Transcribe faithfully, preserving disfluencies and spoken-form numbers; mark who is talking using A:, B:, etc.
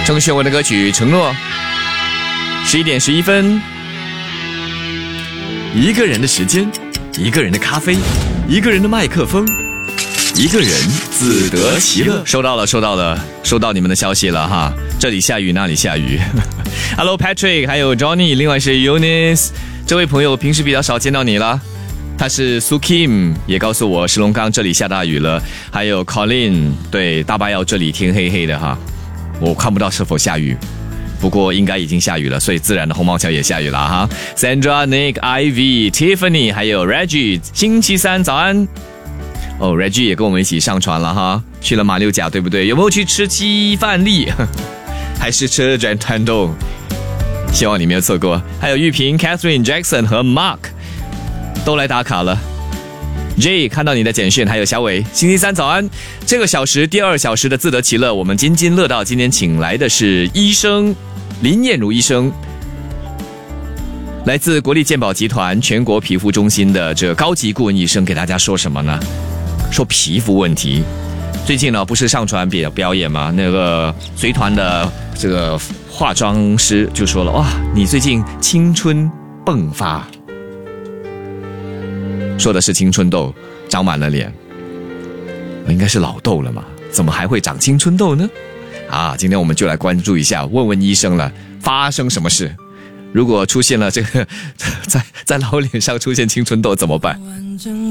A: 郑秀文的歌曲《承诺》。十一点十一分，一个人的时间，一个人的咖啡，一个人的麦克风，一个人自得其乐。收到了，收到了，收到你们的消息了哈。这里下雨，那里下雨。Hello Patrick， 还有 Johnny， 另外是 Eunice， 这位朋友平时比较少见到你了。他是苏 Kim， 也告诉我石龙岗这里下大雨了。还有 Colin， 对，大巴窑这里天黑黑的哈，我看不到是否下雨。不过应该已经下雨了，所以自然的红毛桥也下雨了哈。Sandra、Nick、Ivy、Tiffany 还有 Reggie， 星期三早安。哦 Reggie 也跟我们一起上船了哈，去了马六甲对不对？有没有去吃鸡饭粒？还是吃卷团豆？希望你没有错过。还有玉萍、Catherine、Jackson 和 Mark 都来打卡了。J 看到你的简讯，还有小伟，星期三早安。这个小时第二小时的自得其乐，我们津津乐道今天请来的是医生林燕如医生，来自国立健保集团全国皮肤中心的这个高级顾问医生，给大家说什么呢？说皮肤问题。最近呢，不是上传表表演吗？那个随团的这个化妆师就说了，哇，你最近青春迸发。说的是青春痘长满了脸，应该是老痘了嘛？怎么还会长青春痘呢？啊，今天我们就来关注一下，问问医生了，发生什么事？如果出现了这个在在老脸上出现青春痘怎么办？